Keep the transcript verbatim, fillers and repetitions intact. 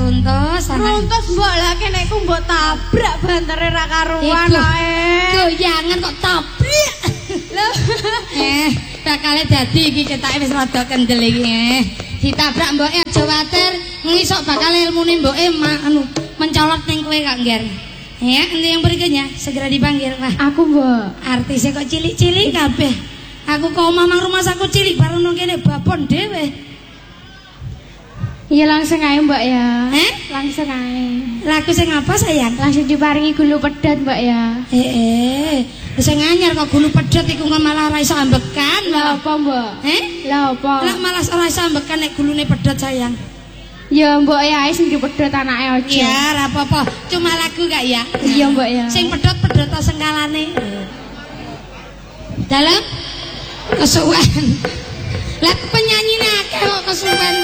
runtus. Runtus mbok lah kene ku mbok tabrak bantere ra karuan ae. Goyangan kok tabrak. Lho. Eh, bakale dadi iki ketake wis rada kendel iki. Eh, ditabrak mboke aja watir, ngisok bakal ilmune mboke anu mencolot ning kowe kok ngger. Ya, nanti yang berikutnya segera dipanggil. Wah, aku mbok artisnya kok cilik-cilik kabeh. Aku kau mamang rumah saku cilik baru nang kene babon dhewe. Iya langsung ae mbak ya. Eh? Langsung ae. Lagu sing apa sayang? Langsung diparingi gulu pedot mbak ya. Eh eh. Sing anyar kok gulu pedot iku malah ora iso ambekan. Lah apa mbak? Eh? Lah apa? Lah malah ora iso ambekan nek gulune pedot sayang. Ya mbak ya sing dipedot anake aja. Ya ora apa-apa. Cuma lagu gak ya? Iya mbak ya. Sing pedot-pedot sengkalane. Dalam kesuwen. Lah penyanyine akeh kok kesuwen.